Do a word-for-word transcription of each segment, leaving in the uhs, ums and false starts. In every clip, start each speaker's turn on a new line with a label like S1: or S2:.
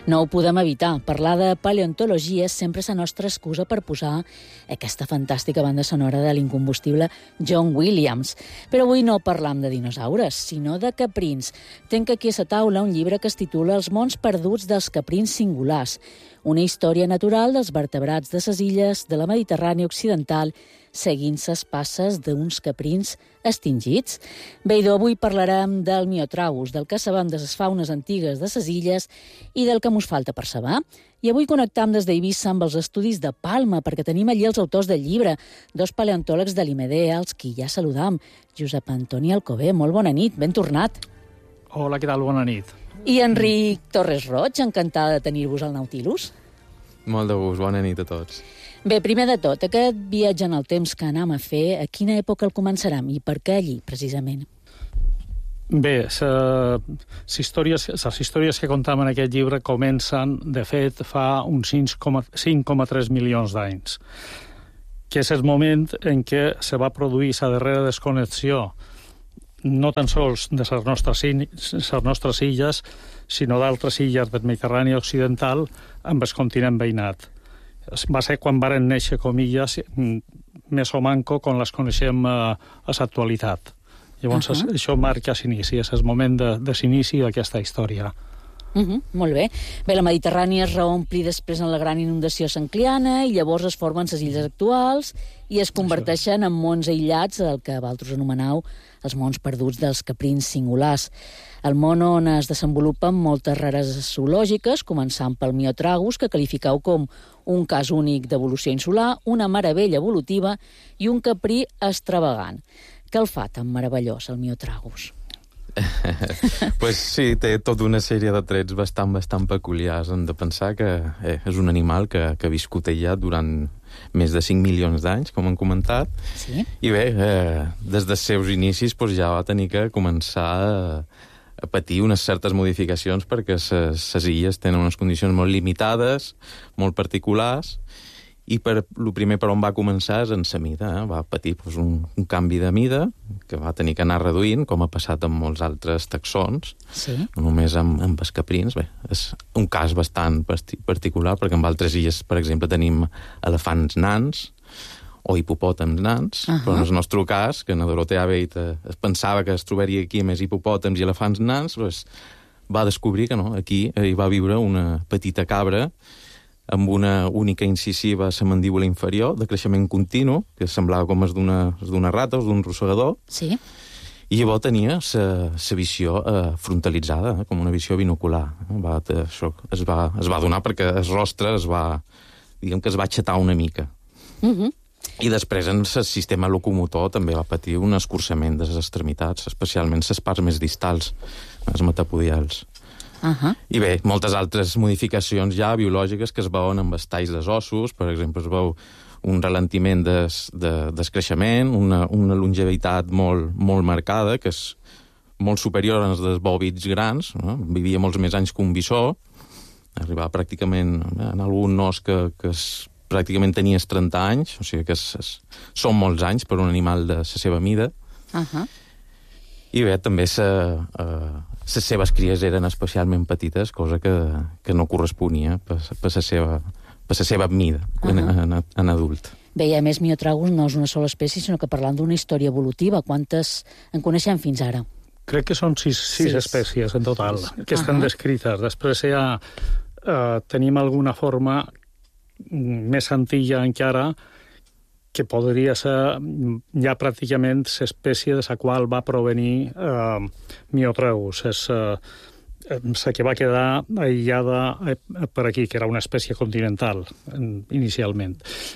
S1: No ho podem evitar. Parlar de paleontologia és sempre la nostra excusa per posar aquesta fantàstica banda sonora de l'incombustible John Williams. Però avui no parlam de dinosaures, sinó de caprins. Tenc aquí a la taula un llibre que es titula Els mons perduts dels caprins singulars, una història natural dels vertebrats de les illes de la Mediterrània occidental, seguint les passes d'uns caprins extingits. Bé, avui parlarem del Miotragus, del que sabem de les faunes antigues de les illes i del que mos falta per saber. I avui connectam des d'Eivissa amb els estudis de Palma, perquè tenim allí els autors del llibre, dos paleontòlegs de l'I M D, als qui ja saludam. Josep Antoni Alcover, molt bona nit, ben tornat.
S2: Hola, què tal? Bona nit.
S1: I Enric Torres Roig, encantada de tenir-vos al Nautilus.
S3: Molt de gust, bona nit a tots.
S1: Bé, primer de tot, aquest viatge en el temps que anam a fer, a quina època el començarem i per què allí, precisament?
S2: Bé, les històries, les històries que contam en aquest llibre comencen, de fet, fa uns cinc coma tres milions d'anys, que és el moment en què se va produir la darrera desconnexió, no tan sols de les nostres, les nostres illes, sinó d'altres illes del Mediterrani occidental amb el continent veïnat. Va ser quan varen néixer, com illes, més o manco com les coneixem a, a l'actualitat. Llavors, uh -huh. això marca l'inici, és el moment de, de l'inici d'aquesta història.
S1: Uh -huh, molt bé. Bé, la Mediterrània es reompli després en la gran inundació sancliana i llavors es formen les illes actuals i es converteixen en mons aïllats, el que vosaltres anomenau els mons perduts dels caprins singulars. El món on es desenvolupen moltes rares zoològiques, començant pel Miotragus, que qualificau com un cas únic d'evolució insular, una meravella evolutiva i un caprí extravagant. Què el fa tan meravellós, el Miotragus?
S3: Pues sí, té tota una sèrie de trets bastant, bastant peculiars. Hem de pensar que eh, és un animal que, que ha viscut allà durant més de cinc milions d'anys, com han comentat.
S1: Sí.
S3: I bé, eh, des dels seus inicis pues, ja va tenir que començar a, a patir unes certes modificacions perquè les illes tenen unes condicions molt limitades, molt particulars, i per, el primer per on va començar és en sa mida. Eh? Va patir pues, un, un canvi de mida que va tenir que anar reduint, com ha passat amb molts altres taxons,
S1: sí.
S3: no només amb, amb els caprins. Bé, és un cas bastant particular, perquè en altres illes, per exemple, tenim elefants nans o hipopòtams nans, uh -huh. però en el nostre cas, que en Dorothea Bate es pensava que es trobaria aquí més hipopòtams i elefants nans, pues, va descobrir que no, aquí hi va viure una petita cabra amb una única incisiva a la mandíbula inferior, de creixement continu, que semblava com es d'una rata o d'un rosegador,
S1: sí.
S3: i llavors tenia la visió eh, frontalitzada, eh, com una visió binocular. Va, això es va, es va donar perquè el rostre es va, diguem que es va aixetar una mica.
S1: Uh -huh.
S3: I després en el sistema locomotor també va patir un escurçament de les extremitats, especialment les parts més distals, les metapodials.
S1: Uh -huh.
S3: I bé, moltes altres modificacions ja biològiques que es veuen amb els talls dels ossos, per exemple, es veu un ralentiment des, de, del creixement, una, una longevitat molt, molt marcada, que és molt superior als dels bòvids grans, no? Vivia molts més anys que un bisó, arribava pràcticament en algun os que, que es, pràcticament tenies trenta anys, o sigui que és, és, són molts anys per un animal de la seva mida.
S1: Uh -huh.
S3: I bé, també sa, uh, les seves cries eren especialment petites, cosa que, que no corresponia per, per, la seva, per la seva mida uh -huh. en, en, en adult.
S1: Bé, i a més, Miotragus no és una sola espècie, sinó que parlant d'una història evolutiva. Quantes en coneixem fins ara?
S2: Crec que són sis, sis, sis. espècies en total, que estan uh -huh. descrites. Després ja uh, tenim alguna forma més antiga encara, que podria ser ja pràcticament l'espècie de la qual va provenir eh, Miotragus. És eh, la que va quedar aïllada per aquí, que era una espècie continental, inicialment.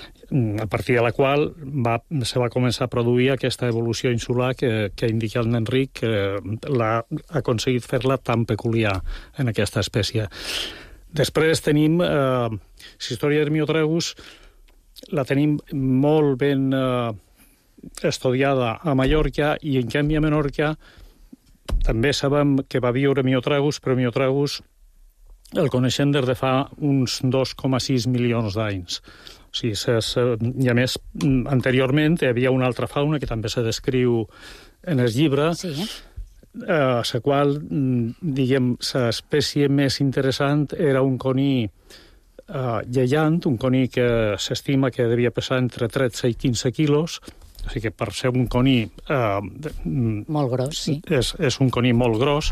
S2: A partir de la qual va, se va començar a produir aquesta evolució insular que, que indica el Enric, que l'ha aconseguit fer-la tan peculiar en aquesta espècie. Després tenim eh, la història de Miotragus, la tenim molt ben eh, estudiada a Mallorca, i en canvi a Menorca també sabem que va viure Miotragus, però Miotragus el coneixem des de fa uns dos coma sis milions d'anys. O sigui, ses, i a més, anteriorment hi havia una altra fauna que també se descriu en el llibre,
S1: sí.
S2: eh, la qual, diguem, l'espècie més interessant era un coní eh, lleiant, un coní que s'estima que devia pesar entre tretze i quinze quilos, o sigui que per ser un coní... Eh,
S1: molt gros, sí.
S2: És, és un coní molt gros,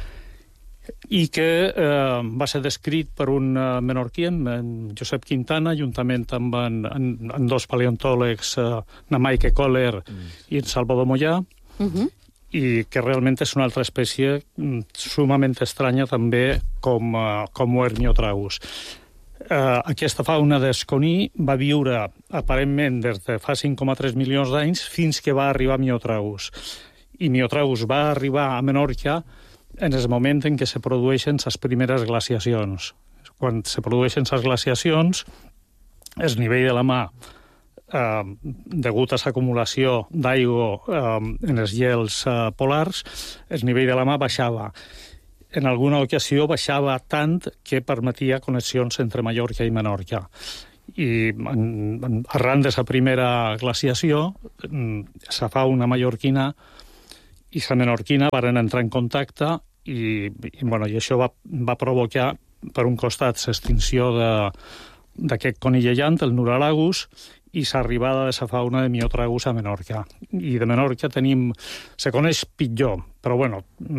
S2: i que eh, va ser descrit per un uh, menorquí, en Josep Quintana, juntament amb en, en, en dos paleontòlegs, uh, Namaike Kohler mm. i en Salvador Mollà, uh -huh. i que realment és una altra espècie mm, sumament estranya també com, uh, com ho és Myotragus. Uh, aquesta fauna d'Esconí va viure aparentment des de fa cinc coma tres milions d'anys fins que va arribar Myotragus. I Myotragus va arribar a Menorca en el moment en què se produeixen les primeres glaciacions. Quan se produeixen les glaciacions, el nivell de la mà, eh, degut a l'acumulació d'aigua eh, en els gels eh, polars, el nivell de la mà baixava. En alguna ocasió baixava tant que permetia connexions entre Mallorca i Menorca. I en, en, arran de la primera glaciació, la fauna mallorquina i la menorquina varen entrar en contacte i, i, bueno, i això va, va provocar, per un costat, l'extinció d'aquest conill lleiant, el Nuralagus, i l'arribada de la fauna de Myotragus a Menorca. I de Menorca tenim... Se coneix pitjor, però, bueno,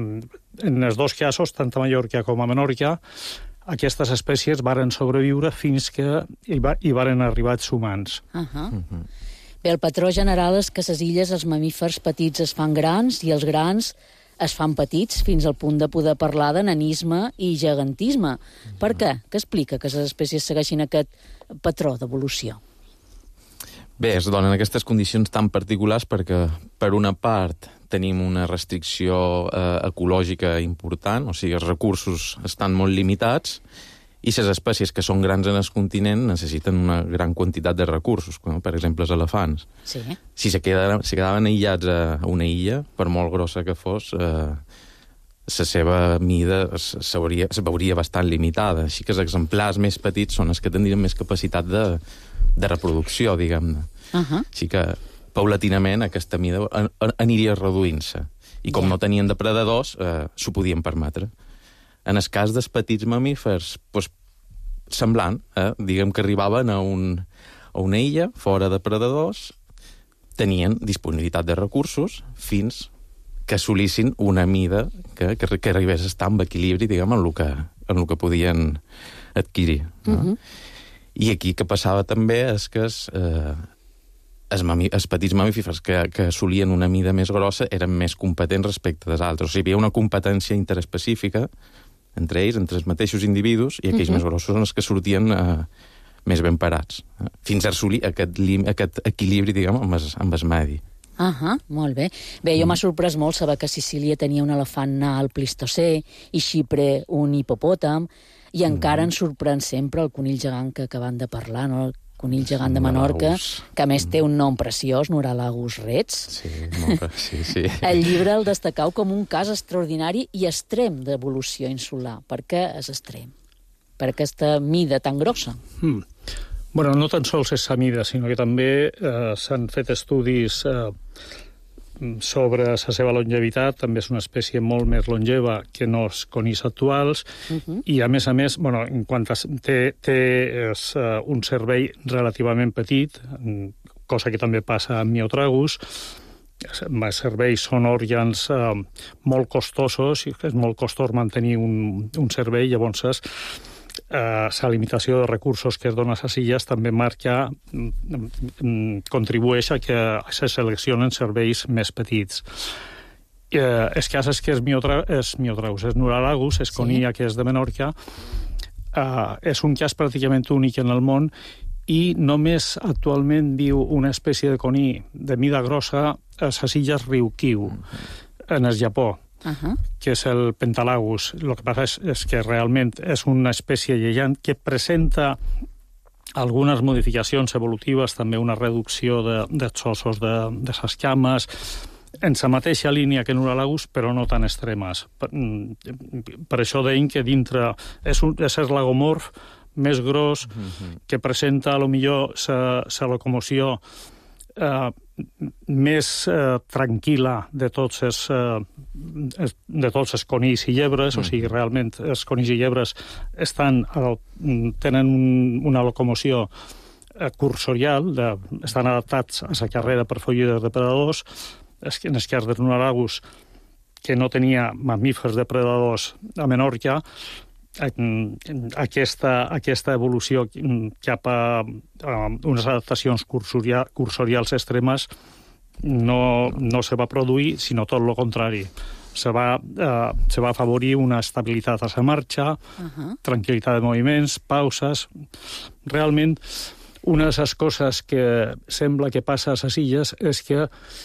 S2: en els dos casos, tant a Mallorca com a Menorca, aquestes espècies varen sobreviure fins que hi, va, hi varen arribar els humans.
S1: Uh -huh. Uh -huh. Bé, el patró general és que a les illes els mamífers petits es fan grans i els grans es fan petits fins al punt de poder parlar de nanisme i gegantisme. Per què? Què explica que les espècies segueixin aquest patró d'evolució?
S3: Bé, es donen aquestes condicions tan particulars perquè, per una part, tenim una restricció eh, ecològica important, o sigui, els recursos estan molt limitats, i les espècies que són grans en el continent necessiten una gran quantitat de recursos, com, per exemple, els elefants.
S1: Sí.
S3: Si se, quedaven, se quedaven aïllats a una illa, per molt grossa que fos, eh, la seva mida se veuria, se veuria bastant limitada. Així que els exemplars més petits són els que tindrien més capacitat de, de reproducció, diguem-ne. Uh -huh. Així que, paulatinament, aquesta mida aniria reduint-se. I com yeah. no tenien depredadors, eh, s'ho podien permetre. En el cas dels petits mamífers, doncs, semblant, eh? diguem que arribaven a, un, a una illa, fora de predadors, tenien disponibilitat de recursos fins que assolissin una mida que, que, que arribés a estar en equilibri, diguem, en el que, en el que podien adquirir. No? Uh -huh. I aquí que passava també és que es, eh, els, mami, els petits mamífers que, que assolien una mida més grossa eren més competents respecte dels altres. O sigui, hi havia una competència interespecífica entre ells, entre els mateixos individus, i aquells uh -huh. més grossos són els que sortien eh, més ben parats, eh, fins a assolir aquest, aquest equilibri, diguem, amb el, amb el medi.
S1: Ah, uh-huh, molt bé. Bé, jo mm. m'ha sorprès molt saber que Sicília tenia un elefant na al Plistocè i Xipre un hipopòtam, i encara mm. ens sorprèn sempre el conill gegant que acabem de parlar, no? El conill gegant de Menorca, que a més té un nom preciós, Nuralagus rex.
S3: Sí, molt, sí, sí.
S1: El llibre el destacau com un cas extraordinari i extrem d'evolució insular. Per què és extrem? Per aquesta mida tan grossa?
S2: Mm. Bueno, no tan sols és la mida, sinó que també eh, s'han fet estudis eh, sobre la seva longevitat. També és una espècie molt més longeva que no els conills actuals, uh -huh. i a més a més, bueno, en quant a, té, té és, uh, un cervell relativament petit, cosa que també passa amb Myotragus. Els cervells són òrgans uh, molt costosos, i és molt costós mantenir un, un cervell, llavors és Uh, la limitació de recursos que es dona a les illes també marca, mm, contribueix a que se seleccionen serveis més petits. Uh, el cas és que és Myotragus, és Nuralagus, és conia, sí. que és de Menorca, uh, és un cas pràcticament únic en el món, i només actualment viu una espècie de coní de mida grossa a les illes Ryukyu, en el Japó. Uh-huh. que és el Pentalagus. El que passa és, és que realment és una espècie lleiant que presenta algunes modificacions evolutives, també una reducció de, dels ossos de, de les cames, en la mateixa línia que Nuralagus, però no tan extremes. Per, per això deim que dintre és, un, és el lagomorf més gros, uh-huh. que presenta, a lo millor, la locomoció eh, més eh, tranquil·la de tots els, eh, de tots els conills i llebres, mm. o sigui, realment els conills i llebres estan, tenen una locomoció cursorial, de, estan adaptats a la carrera per fugir dels depredadors. En el cas del nunaragus, que no tenia mamífers depredadors a Menorca, aquesta, aquesta evolució cap a, a unes adaptacions cursoria, cursorials extremes no, no se va produir, sinó tot el contrari. Se va, eh, se va afavorir una estabilitat a la marxa, uh-huh. tranquil·litat de moviments, pauses. Realment, una de les coses que sembla que passa a les illes és que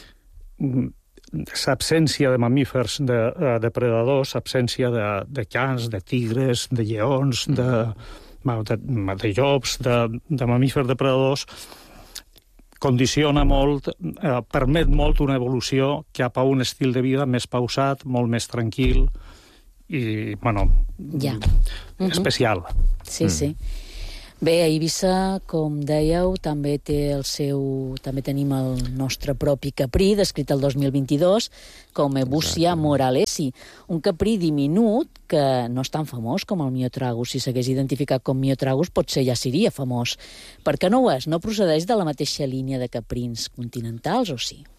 S2: l'absència de mamífers de, de depredadors, absència de, de cans, de tigres, de lleons, de, de, de llops, de, de mamífers depredadors, condiciona molt, eh, permet molt una evolució cap a un estil de vida més pausat, molt més tranquil i, bueno,
S1: ja.
S2: especial.
S1: Sí, mm. sí. Bé, a Eivissa, com dèieu, també té el seu... també tenim el nostre propi caprí, descrit el dos mil vint-i-dos, com Ebussia moralesi, un caprí diminut que no és tan famós com el Myotragus. Si s'hagués identificat com Myotragus, potser ja seria famós. Per què no ho és? No procedeix de la mateixa línia de caprins continentals, o sí?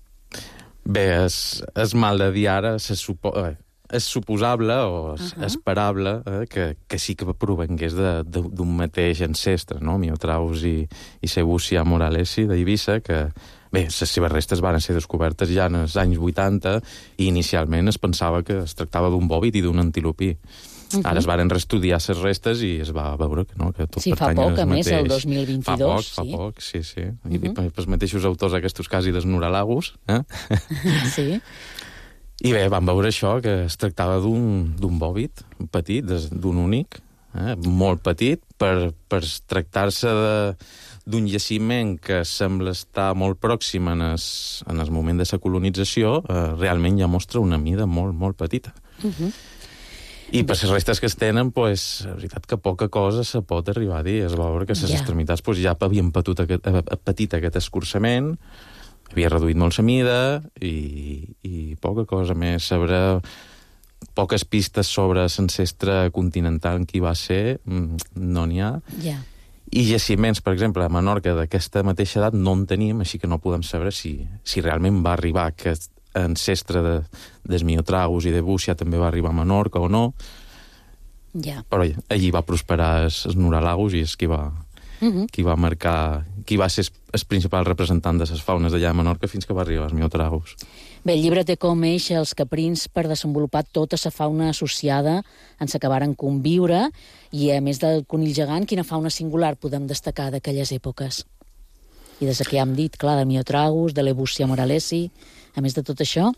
S3: Bé, és, és mal de dir ara, se supo... és suposable o és uh-huh. esperable eh, que, que sí que provengués d'un mateix ancestre, no? Myotragus i, i Ebussia moralesi d'Eivissa, que bé, les seves restes van ser descobertes ja en els anys vuitanta i inicialment es pensava que es tractava d'un bòvid i d'un antilopí. Uh-huh. Ara es van reestudiar les restes i es va veure que no, que tot
S1: sí,
S3: pertany
S1: al mateix. Sí, fa poc, a
S3: mateix.
S1: més, el dos mil vint-i-dos.
S3: Fa poc,
S1: sí.
S3: fa poc, sí, sí. Uh-huh. I pels mateixos autors aquests quasi dels nuralagus. Eh?
S1: Sí.
S3: I bé, vam veure això, que es tractava d'un bòvid petit, d'un únic, eh, molt petit, per, per tractar-se d'un jaciment que sembla estar molt pròxim en el, en el moment de la colonització, eh, realment ja mostra una mida molt, molt petita. Uh-huh. I per les restes que es tenen, pues, la veritat que poca cosa se pot arribar a dir. Es va veure que les yeah. extremitats pues, ja havien patit aquest, patit aquest escurçament, havia reduït molt la mida i, i poca cosa més sobre poques pistes sobre l'ancestre continental en qui va ser, no n'hi ha.
S1: Yeah.
S3: I jaciments, per exemple, a Menorca d'aquesta mateixa edat no en tenim, així que no podem saber si, si realment va arribar aquest ancestre de, del Myotragus i d'Ebussia també va arribar a Menorca o no.
S1: Yeah.
S3: Però allí va prosperar el nuralagus i és qui va... Uh-huh. qui va marcar, qui va ser el principal representant de les faunes d'allà a Menorca fins que va arribar el Myotragus.
S1: Bé, el llibre té com eix els caprins per desenvolupar tota la fauna associada en s'acabaren conviure i, a més del conill gegant, quina fauna singular podem destacar d'aquelles èpoques? I des que ja hem dit, clar, del Myotragus, de l'Ebussia moralesi, a més de tot això?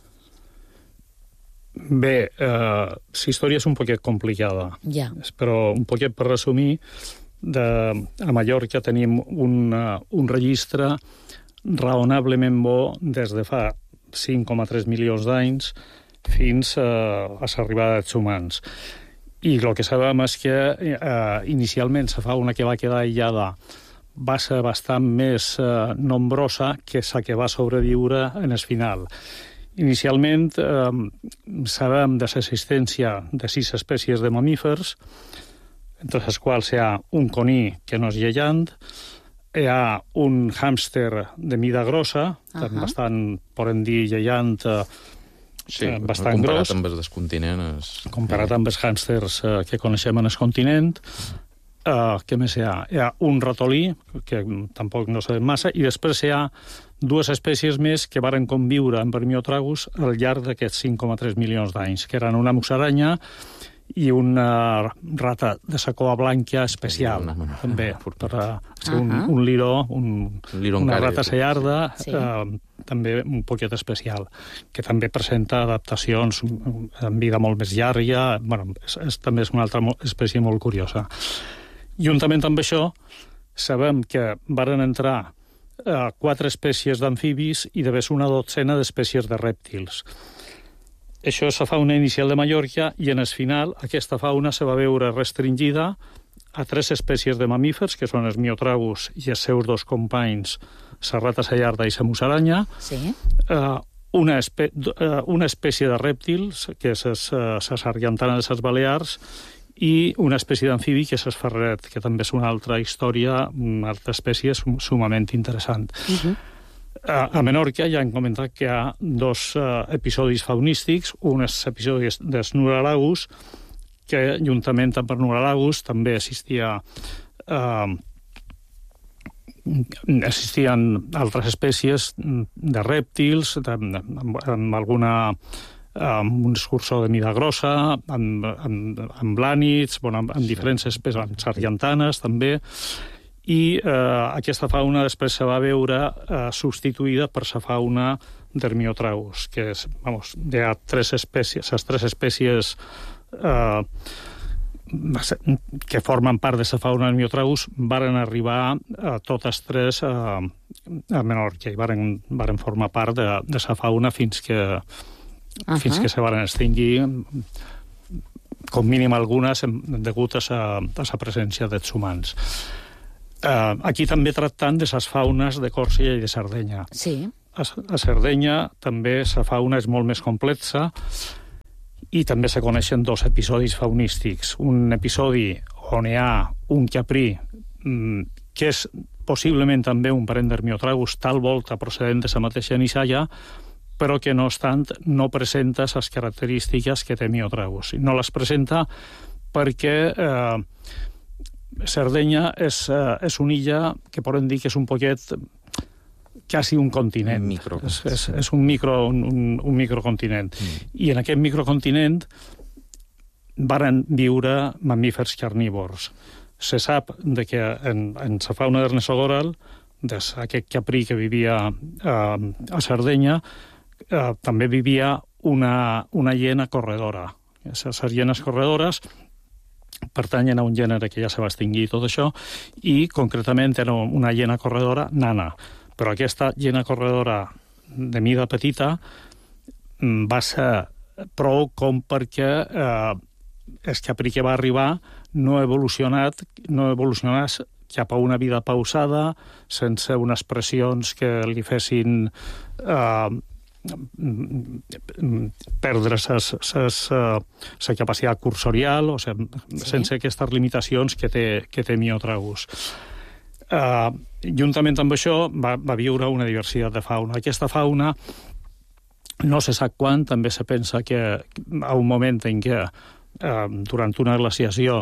S2: Bé, eh, la història és un poquet complicada,
S1: ja.
S2: però un poquet per resumir, de, a Mallorca tenim un, uh, un registre raonablement bo des de fa cinc coma tres milions d'anys fins uh, a l'arribada dels humans. I el que sabem és que uh, inicialment la fauna que va quedar aïllada va ser bastant més uh, nombrosa que la que va sobreviure en el final. Inicialment eh, sabem de l'existència de sis espècies de mamífers, entre les quals hi ha un coní que no és lleiant, hi ha un hàmster de mida grossa, uh-huh. bastant, podem dir, lleiant,
S3: sí,
S2: bastant
S3: comparat
S2: gros.
S3: Amb els continent. És...
S2: Comparat amb els hàmsters uh, que coneixem en el continent. Uh, què més hi ha? Hi ha un ratolí, que tampoc no sabem massa, i després hi ha dues espècies més que varen conviure amb el Myotragus al llarg d'aquests cinc coma tres milions d'anys, que eren una musaranya i una rata de la cua blanca especial, no, no, no. també, per uh, ser un, uh-huh. un liró, un, liró una rata sellarda, sí. uh, també un poquet especial, que també presenta adaptacions en vida molt més llarga, bueno, és, és, també és una altra espècie molt curiosa. Juntament amb això, sabem que varen entrar uh, quatre espècies d'amfibis i de vés una dotzena d'espècies de rèptils. Això és la fauna inicial de Mallorca i en el final aquesta fauna se va veure restringida a tres espècies de mamífers, que són els miotragus i els seus dos companys, la rata sallarda i la musaranya,
S1: sí.
S2: eh, una, espè uh, una espècie de rèptils, que és la sargantana de les Balears, i una espècie d'amfibi, que és el ferret, que també és una altra història, una altra espècie sumament interessant. Uh-huh. a, a Menorca ja hem comentat que hi ha dos uh, episodis faunístics, un és l'episodi dels Nuralagus, que juntament amb per Nuralagus també existia... Uh, existien altres espècies de rèptils, de, amb, amb alguna... amb un escurçó de mida grossa, amb, amb, amb blànids, bueno, amb, amb diferents espècies, amb sargantanes també, i eh, aquesta fauna després se va veure eh, substituïda per la fauna d'Hermiotragus, que és, vamos, hi ha tres espècies, les tres espècies eh, que formen part de la fauna d'Hermiotragus varen arribar a totes tres a, a Menorca i varen, varen formar part de, de la fauna fins que Uh-huh. fins que se van extingir, com mínim algunes, degut a la presència dels humans. Uh, aquí també tractant de les faunes de Còrsega i de Sardenya.
S1: Sí.
S2: A, a Sardenya també la fauna és molt més complexa i també se coneixen dos episodis faunístics. Un episodi on hi ha un caprí mm, que és possiblement també un parent d'Hermiotragus, tal volta procedent de la mateixa nissaia, però que, no obstant, no presenta les característiques que té Miotragus. No les presenta perquè eh, Sardenya és, eh, és una illa que podem dir que és un poquet quasi un continent.
S3: Un micro.
S2: És, és, és un, micro, un, un microcontinent. Mm. I en aquest microcontinent varen viure mamífers carnívors. Se sap de que en, en la fauna d'Ernestogoral, d'aquest caprí que vivia eh, a Sardenya, Uh, també vivia una, una hiena corredora. Les hienes corredores pertanyen a un gènere que ja se va extingir tot això, i concretament era una hiena corredora nana. Però aquesta hiena corredora de mida petita va ser prou com perquè eh, el caprí que va arribar no evolucionat, no evolucionàs cap a una vida pausada, sense unes pressions que li fessin eh, perdre la capacitat cursorial, o sigui, sí. sense aquestes limitacions que té, que té Miotragus. Uh, juntament amb això va, va viure una diversitat de fauna. Aquesta fauna no se sap quan, també se pensa que a un moment en què uh, durant una glaciació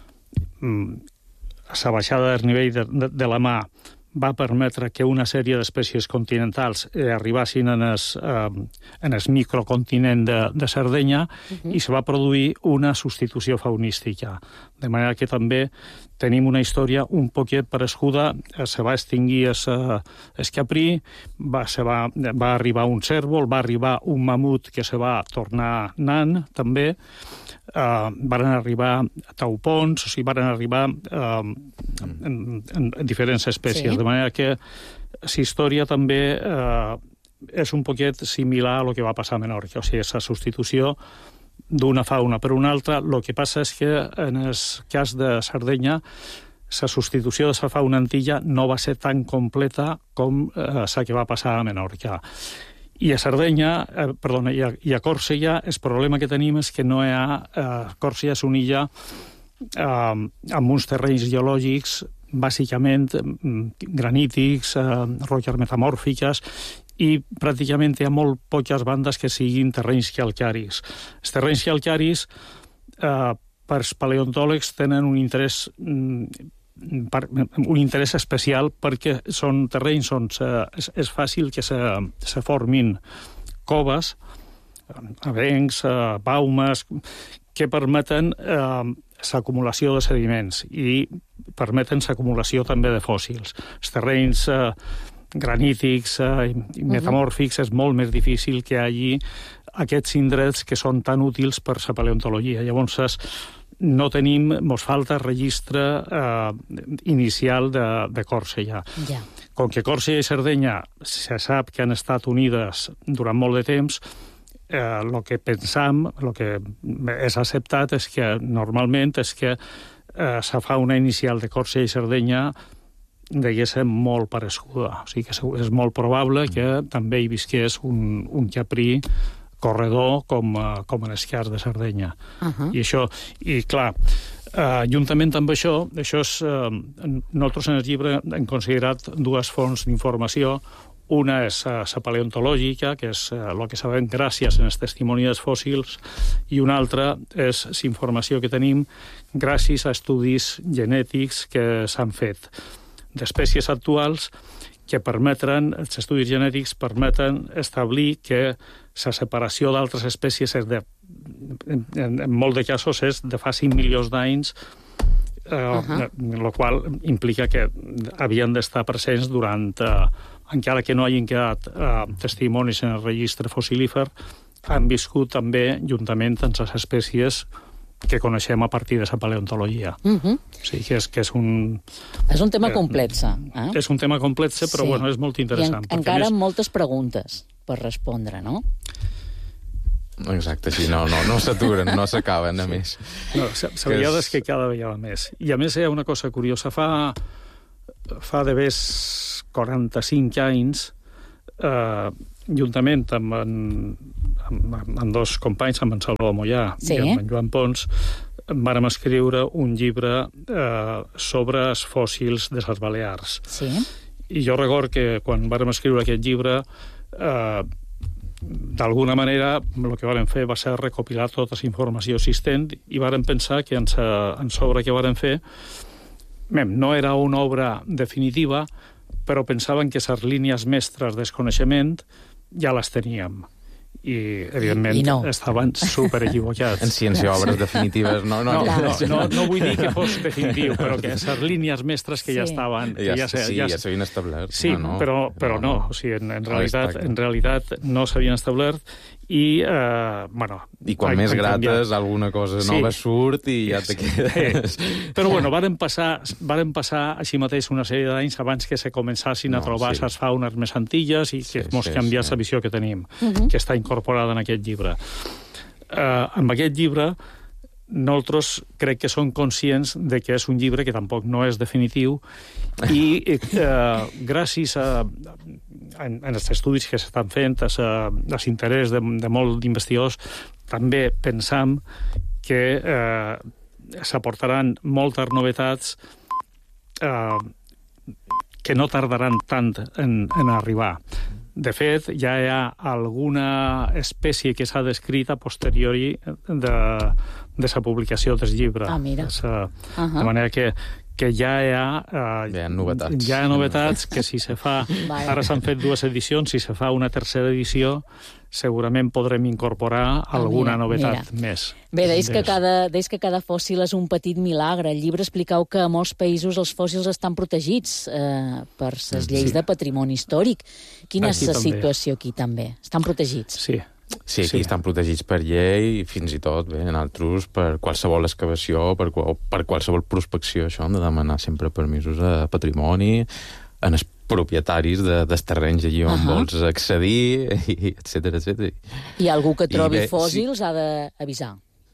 S2: um, la baixada del nivell de, de, de la mà va permetre que una sèrie d'espècies continentals eh, arribassin en el, eh, en el microcontinent de, de Sardenya uh-huh. i se va produir una substitució faunística. De manera que també tenim una història un poquet parescuda. Eh, se va extingir el caprí, va, se va, va arribar un cérvol, va arribar un mamut que se va tornar nan, també. Uh, varen arribar taupons, o sigui, varen arribar uh, en, en, en diferents espècies, sí. De manera que la història també uh, és un poquet similar a lo que va passar a Menorca, o sigui, és la substitució d'una fauna per una altra. El que passa és que en el cas de Sardenya la substitució de la fauna antilla no va ser tan completa com uh, la que va passar a Menorca. I a Sardenya, eh, perdona, i a, i a Còrsega, el problema que tenim és que no hi ha... Eh, Còrsega és una illa eh, amb uns terrenys geològics bàsicament granítics, eh, roques metamòrfiques, i pràcticament hi ha molt poques bandes que siguin terrenys calcaris. Els terrenys calcaris, eh, per als paleontòlegs, tenen un interès... Mm, un interès especial perquè són terrenys on se, és, és fàcil que se, se formin coves, avencs, baumes, que permeten eh, l'acumulació de sediments i permeten l'acumulació també de fòssils. Els terrenys eh, granítics eh, i metamòrfics uh-huh. és molt més difícil que hi hagi aquests indrets que són tan útils per la paleontologia. Llavors, no tenim, mos falta registre eh, inicial de, de Còrsega.
S1: Ja.
S2: Com que Còrsega i Sardenya se sap que han estat unides durant molt de temps, el eh, que pensam, el que és acceptat és que normalment és que eh, se fa una inicial de Còrsega i Sardenya diguéssim molt parescuda. O sigui que és molt probable que també hi visqués un, un caprí corredor com, com en Esquars de Sardenya. Uh -huh. I això, i clar, eh, juntament amb això, això és, eh, nosaltres en el llibre hem considerat dues fonts d'informació. Una és la uh, paleontològica, que és el uh, que sabem gràcies als testimonis dels fòssils, i una altra és la informació que tenim gràcies a estudis genètics que s'han fet d'espècies actuals que permeten, els estudis genètics permeten establir que la separació d'altres espècies és de, en, en molt de casos és de fa cinc milions d'anys, eh, uh-huh. el qual implica que havien d'estar presents durant, eh, encara que no hagin quedat eh, testimonis en el registre fossilífer, han viscut també juntament amb les espècies que coneixem a partir de la paleontologia. Uh-huh. O sigui que és, que és un...
S1: És un tema complex, eh?
S2: És un tema complex, però sí. bueno, és molt interessant.
S1: I en, encara més... amb moltes preguntes per respondre, no?
S3: Exacte, sí, no, no, no s'aturen, no s'acaben, a més.
S2: No, la veritat és que cada vegada més. I a més hi ha una cosa curiosa. Fa, fa de ves quaranta-cinc anys, eh, juntament amb en, amb, amb dos companys, amb en Salvador Mollà sí. i amb en Joan Pons, vàrem escriure un llibre eh, sobre els fòssils de les Balears.
S1: Sí.
S2: I jo record que quan vàrem escriure aquest llibre, eh, d'alguna manera el que vàrem fer va ser recopilar tota la informació existent i vàrem pensar que en l'obra que vàrem fer no era una obra definitiva, però pensaven que les línies mestres del coneixement ja les teníem. I, evidentment, I no. estaven superequivocats.
S3: En ciència, obres definitives, no? No,
S2: no, no, no, no vull dir que fos definitiu, però que les línies mestres que sí. ja estaven... Que
S3: ja,
S2: ja,
S3: sí,
S2: ja,
S3: ja s'havien establert.
S2: Sí, no, no, però, però no. no. O sigui, en, en, realitat, en realitat no s'havien establert i, eh, bueno...
S3: I quan més grates, alguna cosa sí. nova surt i ja te quedes...
S2: Sí. Però, bueno, varen passar, varen passar així mateix una sèrie d'anys abans que se començassin no, a trobar les sí. faunes més antilles i que sí, mos sí, canviés sí. la visió que tenim, uh-huh. que està incorporada en aquest llibre. Uh, amb aquest llibre, nosaltres crec que som conscients de que és un llibre que tampoc no és definitiu i uh, gràcies a, en, en els estudis que s'estan fent, a l'interès de, de molts d'investigadors, també pensam que eh, s'aportaran moltes novetats eh, que no tardaran tant en, en arribar. De fet, ja hi ha alguna espècie que s'ha descrit a posteriori de, de la publicació del llibre.
S1: Ah, mira.
S2: Sa, uh-huh. De manera que que ja hi ha... Eh,
S3: hi ha novetats.
S2: Hi ha novetats que si se fa... Vale. Ara s'han fet dues edicions, si se fa una tercera edició, segurament podrem incorporar ah, alguna mira, novetat mira. més.
S1: Bé, deies que, cada, deies que cada fòssil és un petit milagre. Al llibre expliqueu que a molts països els fòssils estan protegits eh, per les lleis sí. de patrimoni històric. Quina aquí és la també. situació aquí també? Estan protegits?
S2: Sí.
S3: Sí, aquí sí. estan protegits per llei, fins i tot, bé, en altres, per qualsevol excavació, per, per qualsevol prospecció. Això hem de demanar sempre permisos a patrimoni, en els propietaris de, dels terrenys allí on uh-huh. vols accedir, etcètera, etcètera.
S1: I algú que trobi bé, fòssils sí. ha d'avisar.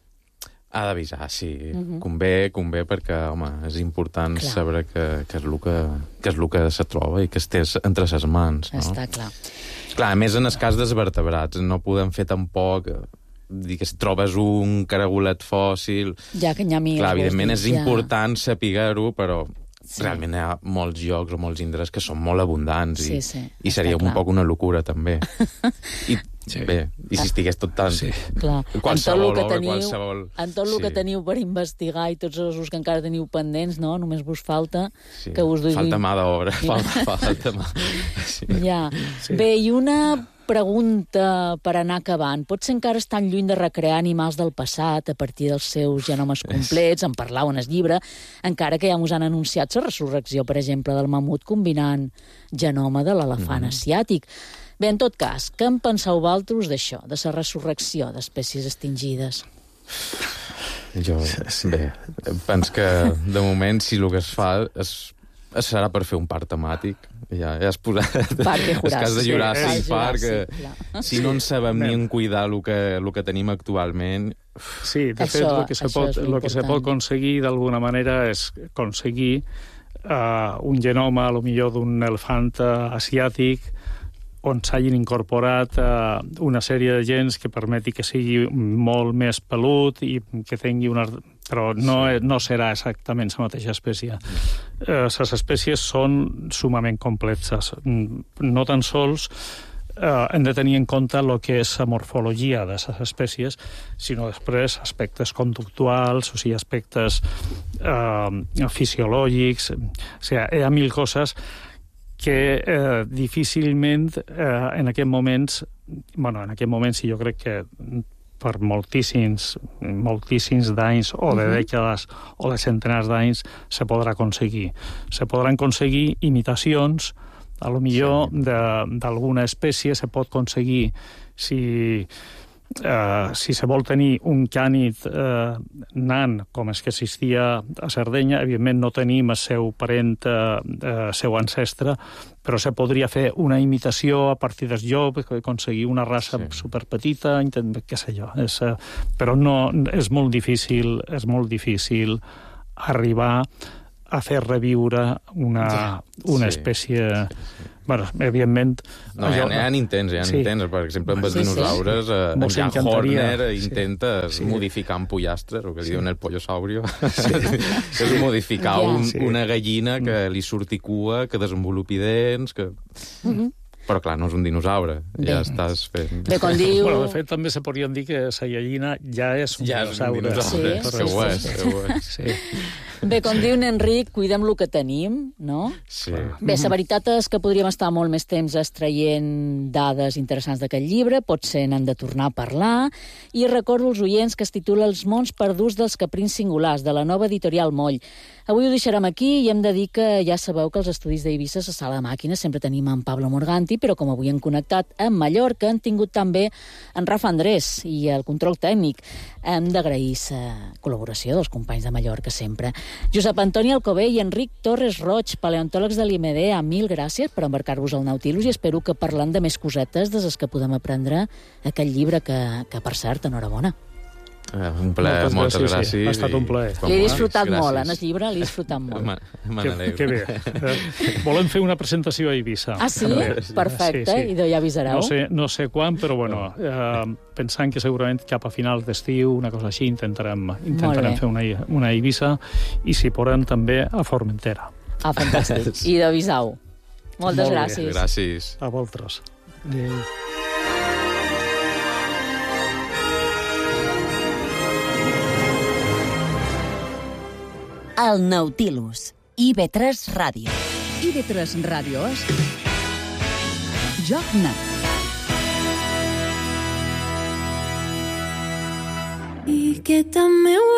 S3: Ha d'avisar, sí. Uh-huh. Convé, convé perquè, home, és important clar. saber que, que, és el que, que és el que se troba i que estés entre ses mans. No?
S1: Està clar.
S3: Clar, a més, en el cas dels vertebrats, no podem fer tampoc... dir que si trobes un caragolet fòssil...
S1: Ja que n'hi ha mil.
S3: Clar, evidentment és ja. important saber-ho, però sí. realment hi ha molts llocs o molts indrets que són molt abundants sí, i, sí. i seria Està un clar. poc una locura, també. I sí. bé, i si estigués tot tant... Sí.
S1: Clar.
S3: Qualsevol
S1: obra,
S3: teniu, qualsevol...
S1: En tot el sí. que teniu per investigar i tots els que encara teniu pendents, no? Només vos falta sí. que us dugui...
S3: Falta mà d'obra, falta, falta mà. Sí.
S1: Ja. Sí. Bé, i una pregunta per anar acabant. Potser encara estan lluny de recrear animals del passat a partir dels seus genomes complets, en parlau en el llibre, encara que ja us han anunciat la resurrecció, per exemple, del mamut combinant genoma de l'elefant mm. asiàtic. Bé, en tot cas, què en penseu vosaltres d'això, de la resurrecció d'espècies extingides?
S3: Jo, bé, penso que de moment si el que es fa és, serà per fer un parc temàtic ja, ja has posat...
S1: Parque
S3: el cas de Jurassic
S1: sí,
S3: Park,
S1: Jurassic,
S3: que si no en sabem ni en cuidar el que, el que tenim actualment...
S2: Sí, de
S1: això,
S2: fet, el que se pot,
S1: el
S2: que se pot aconseguir d'alguna manera és aconseguir uh, un genoma, a lo millor d'un elefant uh, asiàtic, on s'hagin incorporat uh, una sèrie de gens que permeti que sigui molt més pelut i que tingui una... Però no, sí. no serà exactament la mateixa espècie. Les uh, espècies són sumament complexes. No tan sols uh, hem de tenir en compte el que és la morfologia de les espècies, sinó després aspectes conductuals, o sigui, aspectes uh, fisiològics. O sigui, hi ha mil coses que eh, difícilment eh, en aquest moments, bueno, en aquest moments sí, jo crec que per moltíssims, moltíssims d'anys o de dècades o de centenars d'anys se podrà aconseguir. Se podran aconseguir imitacions, a lo millor sí. d'alguna espècie se pot aconseguir si... Uh, si se vol tenir un cànid uh, nan, com és que existia a Sardenya, evidentment no tenim el seu parent, uh, uh, seu ancestre, però se podria fer una imitació a partir del llop, aconseguir una raça sí. superpetita, què sé jo. És, uh, però no, és molt difícil, és molt difícil arribar a fer reviure una, ja. una sí. espècie... Sí, sí. Bueno, evidentment...
S3: No, allò... hi, ha, hi ha intents, hi ha sí. intents. Per exemple, amb els sí, dinosaures, sí. eh, en Jan Horner sí. intenta sí. modificar un pollastre, el que sí. diuen el pollosaurio, sí. és modificar yeah. un, sí. una gallina que li surti cua, que desenvolupi dents, que... Mm-hmm. Però, clar, no és un dinosaure. Bé. Ja estàs fent...
S1: Bé, com diu...
S2: Bueno, de fet, també se podrien dir que la gallina ja és un
S3: ja
S2: dinosaure.
S3: Ja és un dinosaure. Sí, sí, sí,
S2: és,
S3: sí, sí. Ho és.
S2: Sí.
S1: Bé, com diu Enric, cuidem el que tenim, no?
S3: Sí.
S1: Bé, la veritat és que podríem estar molt més temps extraient dades interessants d'aquest llibre, potser n'han de tornar a parlar, i recordo als oients que es titula Els mons perduts dels caprins singulars, de la nova editorial Moll. Avui ho deixarem aquí i hem de dir que ja sabeu que els estudis d'Eivissa, a Sala de Màquines, sempre tenim en Pablo Morganti, però com avui hem connectat amb Mallorca, han tingut també en Rafa Andrés i el control tècnic. Hem d'agrair la col·laboració dels companys de Mallorca sempre. Josep Antoni Alcobé i Enric Torres Roig, paleontòlegs de l'I M D A, mil gràcies per embarcar-vos al Nautilus i espero que parlant de més cosetes des que podem aprendre aquest llibre que, que per cert, enhorabona.
S3: Eh, un plaer, moltes, moltes gràcies.
S2: Sí, ha estat un plaer.
S1: L'he disfrutat gràcies. molt, en el llibre l'he disfrutat molt.
S3: Me n'alegro.
S2: Que, que bé. Eh, volem fer una presentació a Eivissa.
S1: Ah, sí? Perfecte, sí, sí. I ja avisareu.
S2: No sé, no sé quan, però bueno, eh, pensant que segurament cap a finals d'estiu, una cosa així, intentarem, intentarem fer una, una Eivissa i si podem també a Formentera.
S1: Ah, fantàstic. I d'avisau. Moltes Molt gràcies.
S3: Bé. Gràcies.
S2: A vosaltres. Adéu.
S4: El Nautilus. I ve tres Ràdio.
S5: I ve tres Ràdio és Joc Net.
S4: I que també ho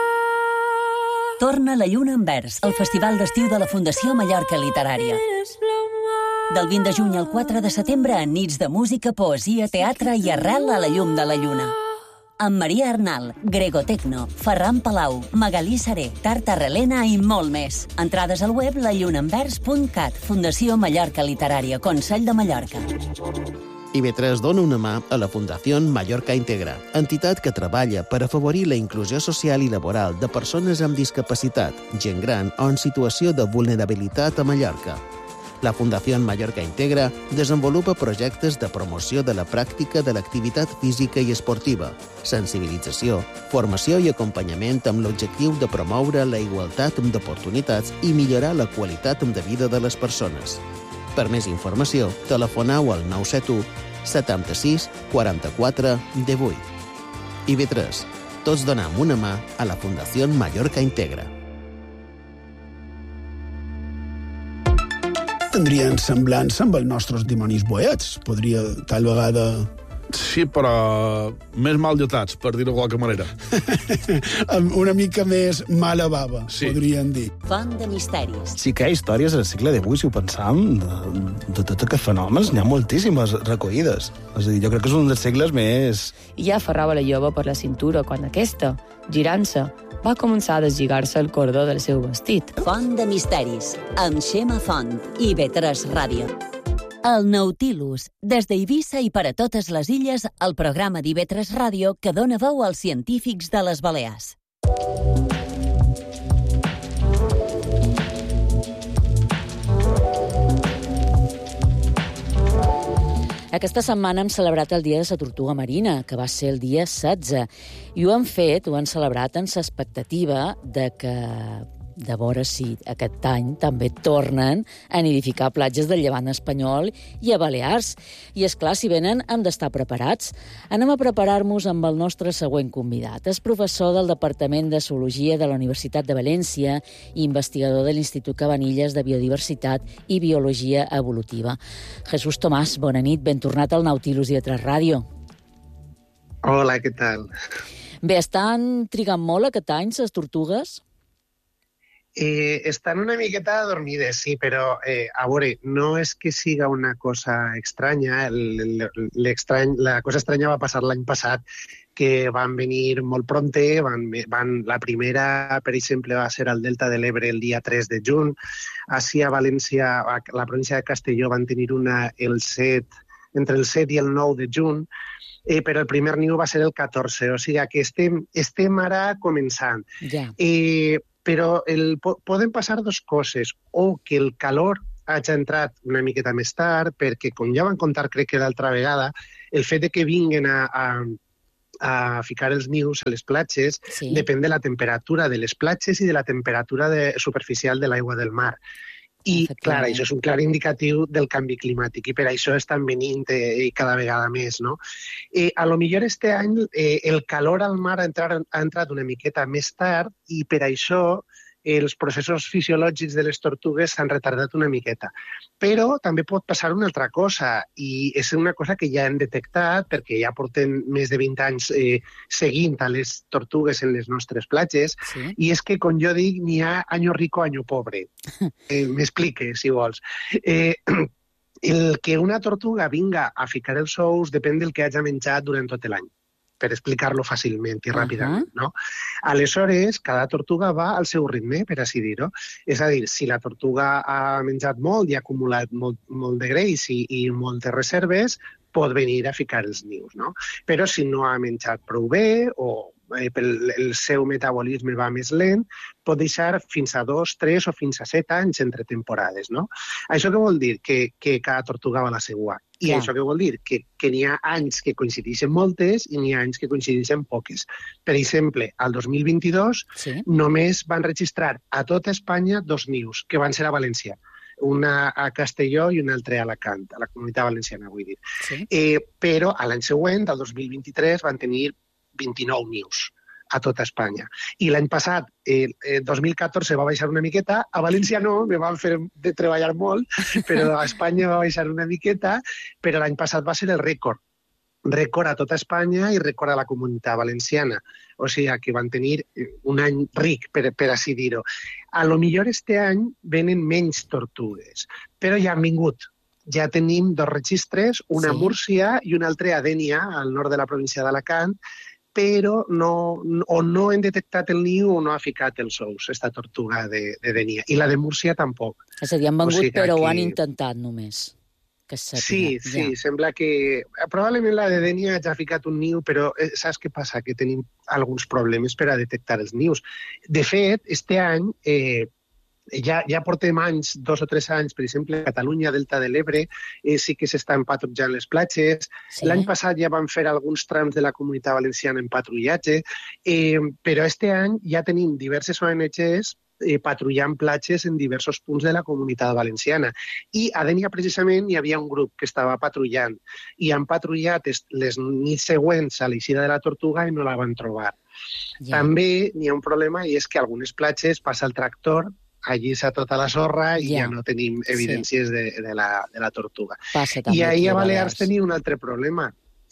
S4: Torna la lluna en vers, el festival d'estiu de la Fundació Mallorca Literària. Del vint de juny al quatre de setembre, en nits de música, poesia, teatre i arrel a la llum de la lluna. Amb Maria Arnal, Grego Tecno, Ferran Palau, Magalí Saré, Tarta Relena i molt més. Entrades al web la lluna en vers punt cat, Fundació Mallorca Literària, Consell de Mallorca.
S6: I ve tres dona una mà a la Fundació Mallorca Integra, entitat que treballa per afavorir la inclusió social i laboral de persones amb discapacitat, gent gran o en situació de vulnerabilitat a Mallorca. La Fundació Mallorca Integra desenvolupa projectes de promoció de la pràctica de l'activitat física i esportiva, sensibilització, formació i acompanyament amb l'objectiu de promoure la igualtat d'oportunitats i millorar la qualitat de vida de les persones. Per més informació, telefoneu al nou set u setanta-sis quaranta-quatre divuit. I ve tres. Tots donem una mà a la Fundació Mallorca Integra.
S7: Tindrien semblança amb els nostres dimonis boets. Podria, tal vegada, Sí, però més mal dotats, per dir-ho de qualque manera.
S8: Amb una mica més mala bava,
S7: sí.
S8: podríem dir.
S4: Font de misteris.
S9: Sí que hi ha històries al segle divuit, si ho pensam, de, de tots aquests fenòmens, n'hi ha moltíssimes recollides. És a dir, jo crec que és un dels segles més...
S10: I ja aferrava la jove per la cintura quan aquesta, girant-se, va començar a deslligar-se el cordó del seu vestit.
S4: Font de misteris, amb Xema Font i B tres Ràdio. El Nautilus, des d'Eivissa i per a totes les illes, el programa d'I V tres Ràdio que dona veu als científics de les Balears.
S1: Aquesta setmana hem celebrat el Dia de la Tortuga Marina, que va ser el dia setze, i ho han fet, ho han celebrat en l'expectativa de que de veure si aquest any també tornen a nidificar platges del llevant espanyol i a Balears. I, és clar, si venen, hem d'estar preparats. Anem a preparar-nos amb el nostre següent convidat. És professor del Departament de Zoologia de la Universitat de València i investigador de l'Institut Cabanilles de Biodiversitat i Biologia Evolutiva. Jesús Tomàs, bona nit, ben tornat al Nautilus i a tres Ràdio.
S11: Hola, què tal?
S1: Bé, estan trigant molt aquest any, les tortugues?
S11: Eh, estan una miqueta adormides, sí, però eh, a veure, no és que siga una cosa estranya. L'estrany, la cosa estranya va passar l'any passat, que van venir molt pronte. Van, van, la primera, per exemple, va ser al Delta de l'Ebre el dia tres de juny. Així a València, a la província de Castelló, van tenir una el set, entre el set i el nou de juny, eh, però el primer niu va ser el catorze. O sigui que estem, estem ara començant.
S1: Ja.
S11: Eh, Però el, poden passar dues coses, o que el calor hagi entrat una miqueta més tard, perquè, com ja van contar, crec que l'altra vegada, el fet de que vinguen a, a, a ficar els nius a les platges sí. depèn de la temperatura de les platges i de la temperatura de, superficial de l'aigua del mar. I, clar, això és un clar indicatiu del canvi climàtic i per això estan venint eh, cada vegada més, no? Eh, a lo millor este any eh, el calor al mar ha entrat, ha entrat una miqueta més tard i per això eh, els processos fisiològics de les tortugues s'han retardat una miqueta. Però també pot passar una altra cosa i és una cosa que ja hem detectat perquè ja portem més de vint anys eh, seguint a les tortugues en les nostres platges sí. i és que, com jo dic, n'hi ha año rico, año pobre. Eh, M'explique, si vols. Eh, el que una tortuga vinga a ficar els ous depèn del que hagi menjat durant tot l'any, per explicar-lo fàcilment i ràpidament, uh-huh. no? Aleshores, cada tortuga va al seu ritme, per així dir-ho. És a dir, si la tortuga ha menjat molt i ha acumulat molt, molt de greix i, i moltes reserves, pot venir a ficar els nius, no? Però si no ha menjat prou bé o eh, el, el seu metabolisme va més lent, pot deixar fins a dos, tres o fins a set anys entre temporades, no? Això què vol dir? Que, que cada tortuga va a la seua. I ja. Això què vol dir? Que, que n'hi ha anys que coincideixen moltes i n'hi ha anys que coincideixen poques. Per exemple, al dos mil vint-i-dos sí. només van registrar a tota Espanya dos nius, que van ser a València. Una a Castelló i una altra a Alacant, a la Comunitat Valenciana, vull dir. Sí. Eh, però a l'any següent, al dos mil vint-i-tres, van tenir vint-i-nou nius a tota Espanya. I l'any passat, eh, eh, dos mil catorze, va baixar una miqueta. A València no, me van fer de treballar molt, però a Espanya va baixar una miqueta, però l'any passat va ser el rècord. Rècord a tota Espanya i rècord a la Comunitat Valenciana. O sigui que van tenir un any ric, per, per així dir-ho. A lo millor este any venen menys tortugues, però ja han vingut. Ja tenim dos registres, una sí. a Múrcia i un altre a Dénia, al nord de la província d'Alacant, però no, o no hem detectat el niu o no ha ficat els ous, esta tortuga de, de Dénia. I la de Múrcia tampoc.
S1: És a dir, han vengut, o sigui, però aquí... ho han intentat només. Que
S11: sí, sí, ja. Sembla que... Probablement la de Dénia ja ha ficat un niu, però saps què passa? Que tenim alguns problemes per a detectar els nius. De fet, este any, eh, ja, ja portem anys, dos o tres anys, per exemple, a Catalunya, Delta de l'Ebre, eh, sí que s'estan patrullant les platges. Sí. L'any passat ja van fer alguns trams de la Comunitat Valenciana en patrullatge, eh, però este any ja tenim diverses O N Ges Eh, patrullant platges en diversos punts de la Comunitat Valenciana. I a Dénia, precisament, hi havia un grup que estava patrullant i han patrullat les nits següents a l'eixida de la tortuga i no la van trobar. Yeah. També n'hi ha un problema i és que a algunes platges passa el tractor, allisa tota la sorra i yeah. ja no tenim evidències sí. de, de, la, de la tortuga.
S1: Passa també.
S11: I ahir a Balears tenia un altre problema.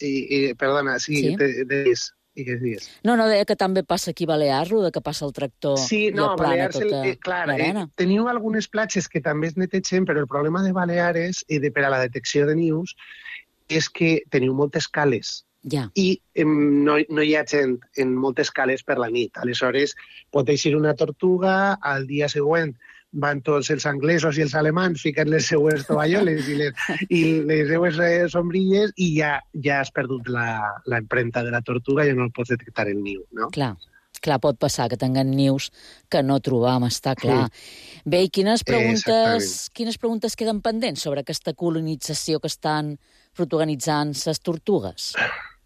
S11: i, i, perdona, sí,
S1: Sí.
S11: de, de, I què dius?
S1: No, no, deia que també passa aquí a Balears, lo de que passa el tractor
S11: sí,
S1: i
S11: no,
S1: aplana
S11: Balears, el,
S1: tota
S11: eh, clar,
S1: l'arena.
S11: eh, teniu algunes platges que també es netegen, però el problema de Balears i de, per a la detecció de nius és que teniu moltes cales
S1: ja.
S11: i eh, no, no hi ha gent en moltes cales per la nit. Aleshores, pot eixir una tortuga, al dia següent van tots els anglesos i els alemans fiquen les seues tovalloles i les, i les seues eh, sombrilles i ja, ja has perdut la, la empremta de la tortuga i ja no el pots detectar el niu, no?
S1: Clar, clar, pot passar que tinguin nius que no trobam, està clar. Sí. Bé, i quines preguntes, quines preguntes queden pendents sobre aquesta colonització que estan protagonitzant les tortugues?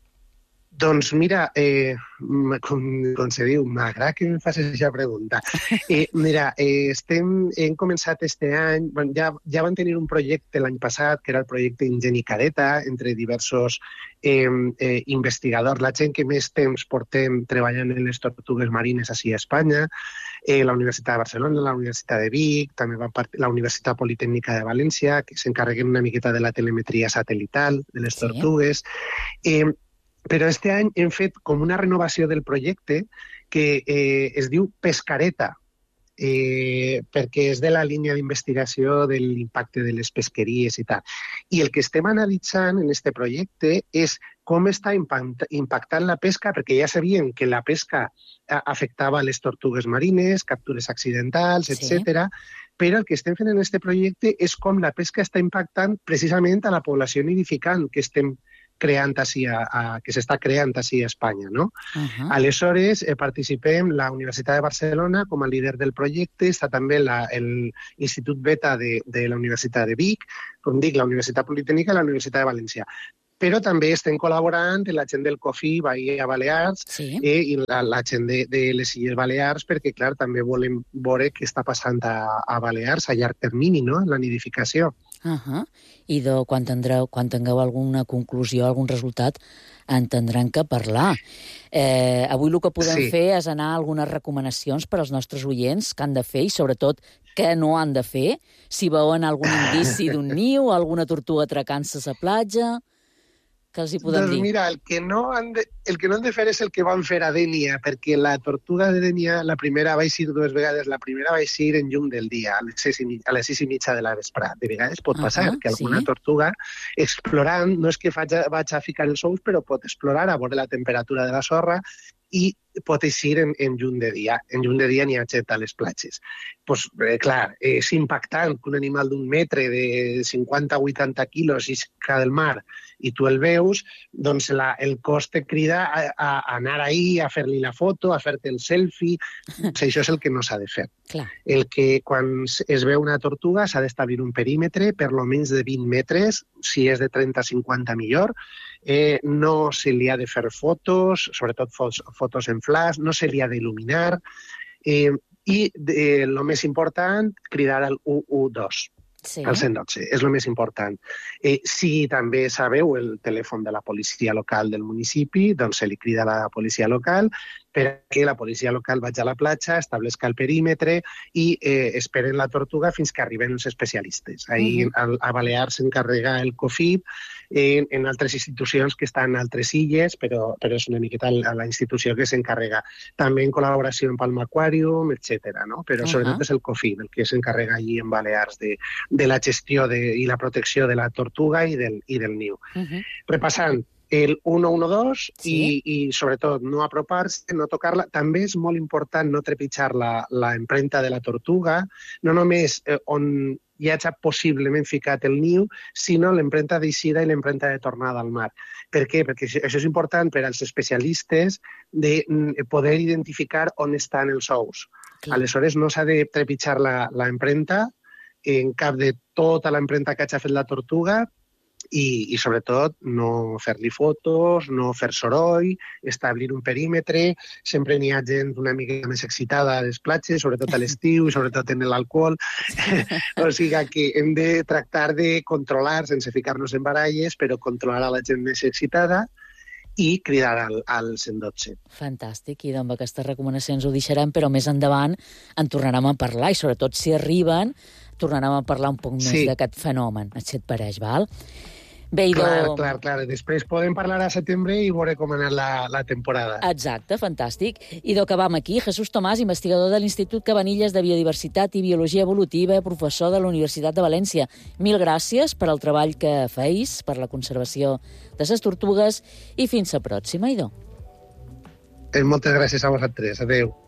S11: Doncs mira, eh, com, com se diu, m'agrada que em facis aquesta pregunta. Eh, mira, eh, estem, hem començat este any, bueno, ja, ja van tenir un projecte l'any passat, que era el projecte Ingenicadeta, entre diversos eh, eh, investigadors, la gent que més temps portem treballant en les tortugues marines així a Espanya, eh, la Universitat de Barcelona, la Universitat de Vic, també van part la Universitat Politècnica de València, que s'encarreguen una miqueta de la telemetria satelital de les tortugues. Sí. Eh, Però este any hem fet com una renovació del projecte que eh, es diu Pescareta, eh, perquè és de la línia d'investigació de l'impacte de les pesqueries i tal. I el que estem analitzant en este projecte és com està impactant la pesca, perquè ja sabíem que la pesca afectava les tortugues marines, captures accidentals, etcètera. Sí. Però el que estem fent en este projecte és com la pesca està impactant precisament a la població nidificant que estem creant així a, a, que s'està creant així a Espanya, no? Uh-huh. Aleshores, eh, participem la Universitat de Barcelona com a líder del projecte, està també l'Institut Beta de, de la Universitat de Vic, com dic, la Universitat Politècnica i la Universitat de València. Però també estem col·laborant amb la gent del COFI, Bahia Balears, sí. eh, i la, la gent de, de les Illes Balears, perquè, clar, també volem veure què està passant a, a Balears a llarg termini, no?, la nidificació.
S1: Uh-huh. I de, quan, tindreu, quan tingueu alguna conclusió, algun resultat, en tindran que parlar. Eh, avui el que podem sí. fer és anar a algunes recomanacions per als nostres oients que han de fer i, sobretot, què no han de fer. Si veuen algun indici d'un niu, alguna tortuga atracant-se a la platja, què els hi podem
S11: doncs
S1: dir?
S11: Mira, el que, no han de, el que no han de fer és el que van fer a Dénia, perquè la tortuga de Dénia, la primera va eixir dues vegades, la primera va eixir en llum del dia, a les sis i, a les sis i mitja de la vesprà. De vegades pot passar uh-huh, que alguna sí. tortuga, explorant, no és que vaig a, vaig a ficar els ous, però pot explorar a veure la temperatura de la sorra i pot eixir en, en llum de dia. En llum de dia n'hi ha gent a les platges. Pues, eh, clar, és impactant que un animal d'un metre de cinquanta a vuitanta quilos isca del mar i tu el veus, doncs la, el cos te crida a, a anar ahí, a fer-li la foto, a fer-te el selfie. Doncs això és el que no s'ha de fer.
S1: Clar.
S11: El que quan es veu una tortuga s'ha d'establir un perímetre per lo menys de vint metres, si és de trenta a cinquanta millor. Eh, no se li ha de fer fotos, sobretot fotos, fotos en flash, no se li ha d'il·luminar. Eh, I el eh, més important, cridar al u u dos. Sí. El cent dotze, és el més important. Eh, si també sabeu el telèfon de la policia local del municipi, doncs se li crida a la policia local perquè la policia local vagi a la platja, establesca el perímetre i eh, esperen la tortuga fins que arriben els especialistes. Ahir uh-huh. a, a Balears s'encarrega el COFIP, en, en altres institucions que estan en altres illes, però, però és una miqueta la, la institució que s'encarrega. També en col·laboració amb Palma Aquarium, etcètera. No? Però uh-huh. sobretot és el COFIP, el que s'encarrega allí en Balears de, de la gestió de, i la protecció de la tortuga i del, i del niu. Uh-huh. Repassant, el u u dos sí. i, i sobretot no apropar-se, no tocar-la. També és molt important no trepitjar la, la empremta de la tortuga, no només eh, on hi hagi possiblement ficat el niu, sinó l'empremta d'eixida i l'empremta de tornada al mar. Per què? Perquè això és important per als especialistes de poder identificar on estan els ous. Clar. Aleshores no s'ha de trepitjar l'empremta en cap de tota l'empremta que hagi fet la tortuga, I, i sobretot no fer-li fotos, no fer soroll, establir un perímetre. Sempre n'hi ha gent una mica més excitada a les platges, sobretot a l'estiu i sobretot en l'alcohol. O sigui que hem de tractar de controlar, sense ficar-nos en baralles, però controlar a la gent més excitada i cridar al, al cent dotze.
S1: Fantàstic, i amb aquestes recomanacions ho deixarem, però més endavant en tornarem a parlar, i sobretot si arriben tornarem a parlar un poc més sí. d'aquest fenomen, si et pareix, val? Bé, idò...
S11: Clar, clar, clar. Després podem parlar a setembre i veure com ha anat la, la temporada.
S1: Exacte, fantàstic. Idò que vam aquí, Jesús Tomàs, investigador de l'Institut Cabanilles de Biodiversitat i Biologia Evolutiva, professor de la Universitat de València. Mil gràcies per al treball que feis, per la conservació de les tortugues, i fins la pròxima, idò.
S11: Moltes gràcies a vosaltres. Adéu.